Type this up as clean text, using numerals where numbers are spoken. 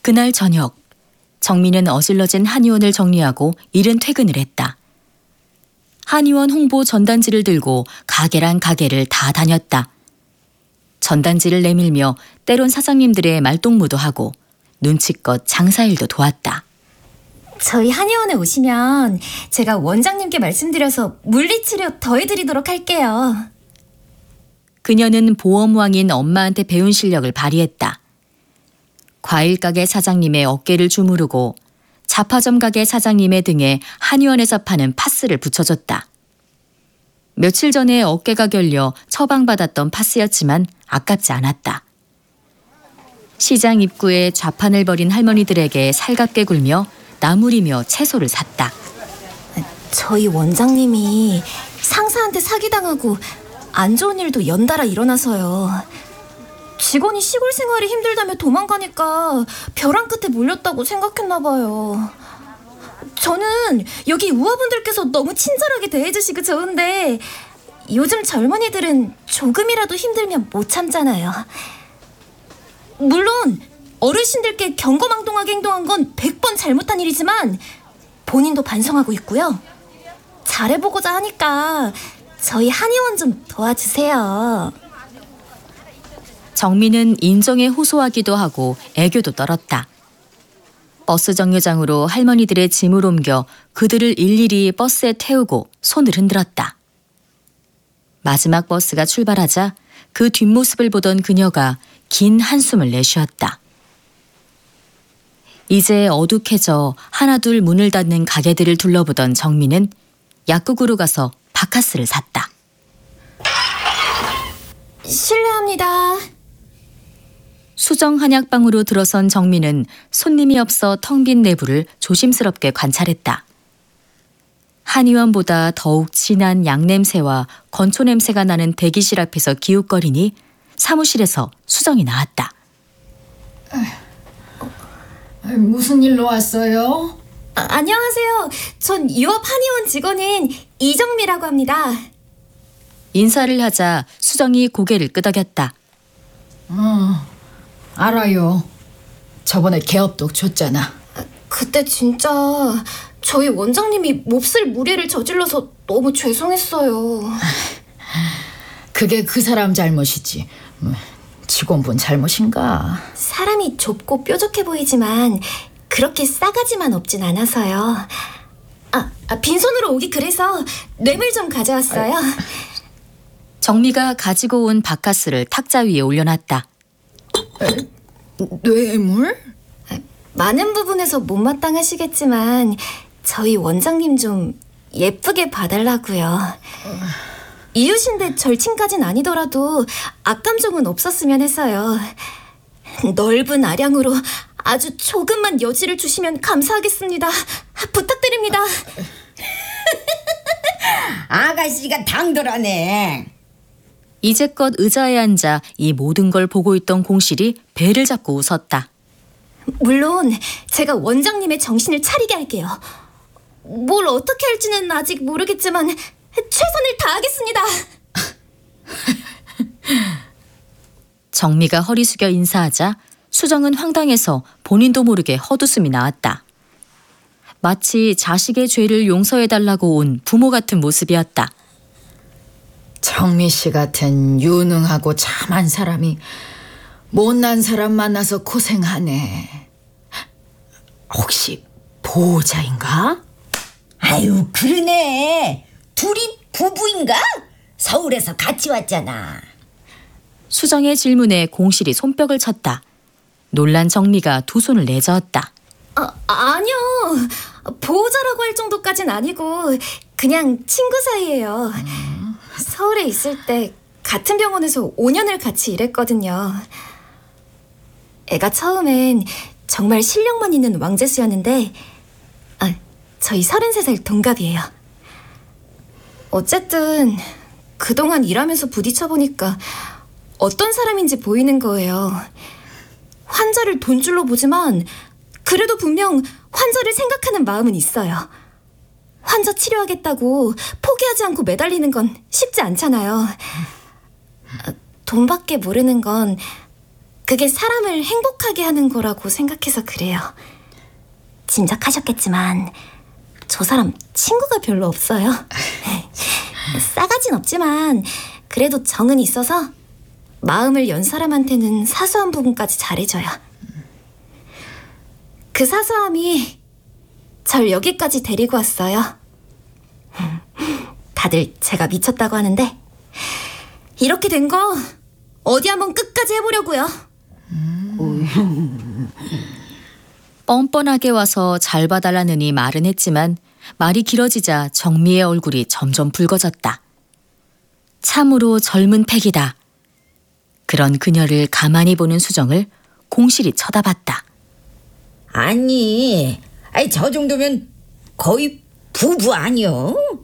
그날 저녁, 정민은 어질러진 한의원을 정리하고 이른 퇴근을 했다. 한의원 홍보 전단지를 들고 가게란 가게를 다 다녔다. 전단지를 내밀며 때론 사장님들의 말동무도 하고 눈치껏 장사일도 도왔다. 저희 한의원에 오시면 제가 원장님께 말씀드려서 물리치료 더해드리도록 할게요. 그녀는 보험왕인 엄마한테 배운 실력을 발휘했다. 과일가게 사장님의 어깨를 주무르고 잡화점 가게 사장님의 등에 한의원에서 파는 파스를 붙여줬다. 며칠 전에 어깨가 결려 처방받았던 파스였지만 아깝지 않았다. 시장 입구에 좌판을 벌인 할머니들에게 살갑게 굴며 나무리며 채소를 샀다. 저희 원장님이 상사한테 사기당하고 안 좋은 일도 연달아 일어나서요. 직원이 시골 생활이 힘들다며 도망가니까 벼랑 끝에 몰렸다고 생각했나 봐요. 저는 여기 우화분들께서 너무 친절하게 대해주시고 좋은데 요즘 젊은이들은 조금이라도 힘들면 못 참잖아요. 물론 어르신들께 경거망동하게 행동한 건 100번 잘못한 일이지만 본인도 반성하고 있고요. 잘해보고자 하니까 저희 한의원 좀 도와주세요. 정민은 인정에 호소하기도 하고 애교도 떨었다. 버스 정류장으로 할머니들의 짐을 옮겨 그들을 일일이 버스에 태우고 손을 흔들었다. 마지막 버스가 출발하자 그 뒷모습을 보던 그녀가 긴 한숨을 내쉬었다. 이제 어둑해져 하나둘 문을 닫는 가게들을 둘러보던 정민은 약국으로 가서 바카스를 샀다. 실례합니다. 수정 한약방으로 들어선 정민은 손님이 없어 텅 빈 내부를 조심스럽게 관찰했다. 한의원보다 더욱 진한 양냄새와 건초 냄새가 나는 대기실 앞에서 기웃거리니 사무실에서 수정이 나왔다. 무슨 일로 왔어요? 안녕하세요. 전 유업 한의원 직원인 이정미라고 합니다. 인사를 하자 수정이 고개를 끄덕였다. 알아요. 저번에 개업독 줬잖아. 그때 진짜 저희 원장님이 몹쓸 무례를 저질러서 너무 죄송했어요. 그게 그 사람 잘못이지. 직원분 잘못인가? 사람이 좁고 뾰족해 보이지만 그렇게 싸가지만 없진 않아서요. 빈손으로 오기 그래서 뇌물 좀 가져왔어요. 정미가 가지고 온 바카스를 탁자 위에 올려놨다. 뇌물? 많은 부분에서 못마땅하시겠지만 저희 원장님 좀 예쁘게 봐달라고요. 이웃인데 절친까진 아니더라도 악감정은 없었으면 해서요. 넓은 아량으로 아주 조금만 여지를 주시면 감사하겠습니다. 부탁드립니다. 아가씨가 당돌하네. 이제껏 의자에 앉아 이 모든 걸 보고 있던 공실이 배를 잡고 웃었다. 물론 제가 원장님의 정신을 차리게 할게요. 뭘 어떻게 할지는 아직 모르겠지만 최선을 다하겠습니다. 정미가 허리 숙여 인사하자 수정은 황당해서 본인도 모르게 헛웃음이 나왔다. 마치 자식의 죄를 용서해달라고 온 부모 같은 모습이었다. 정미 씨 같은 유능하고 참한 사람이 못난 사람 만나서 고생하네. 혹시 보호자인가? 아유, 그러네. 둘이 부부인가? 서울에서 같이 왔잖아. 수정의 질문에 공실이 손뼉을 쳤다. 놀란 정미가 두 손을 내저었다. 아니요. 보호자라고 할 정도까진 아니고 그냥 친구 사이예요. 서울에 있을 때 같은 병원에서 5년을 같이 일했거든요. 애가 처음엔 정말 실력만 있는 왕재수였는데 저희 33살 동갑이에요. 어쨌든 그동안 일하면서 부딪혀보니까 어떤 사람인지 보이는 거예요. 환자를 돈줄로 보지만 그래도 분명 환자를 생각하는 마음은 있어요. 환자 치료하겠다고 포기하지 않고 매달리는 건 쉽지 않잖아요. 돈밖에 모르는 건 그게 사람을 행복하게 하는 거라고 생각해서 그래요. 짐작하셨겠지만 저 사람 친구가 별로 없어요. 싸가진 없지만 그래도 정은 있어서 마음을 연 사람한테는 사소한 부분까지 잘해줘요. 그 사소함이 절 여기까지 데리고 왔어요. 다들 제가 미쳤다고 하는데 이렇게 된 거 어디 한번 끝까지 해보려고요. 뻔뻔하게 와서 잘 봐달라느니 말은 했지만 말이 길어지자 정미의 얼굴이 점점 붉어졌다. 참으로 젊은 패기다. 그런 그녀를 가만히 보는 수정을 공실이 쳐다봤다. 아니 저 정도면 거의 부부 아니여?